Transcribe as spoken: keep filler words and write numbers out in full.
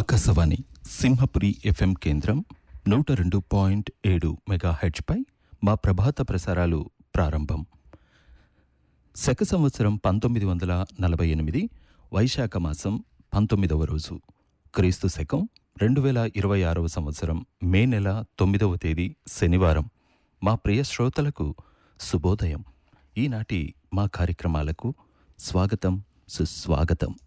Akashvani Simhapuri FM కేంద్రం నూట రెండు పాయింట్ ఏడు మెగాహెచ్పై మా ప్రభాత ప్రసారాలు ప్రారంభం. శక సంవత్సరం పంతొమ్మిది వందల నలభై ఎనిమిది వైశాఖ మాసం పంతొమ్మిదవ రోజు, క్రీస్తు శకం రెండు వేల ఇరవై ఆరవ సంవత్సరం మే నెల తొమ్మిదవ తేదీ శనివారం. మా ప్రియ శ్రోతలకు శుభోదయం. ఈనాటి మా కార్యక్రమాలకు స్వాగతం, సుస్వాగతం.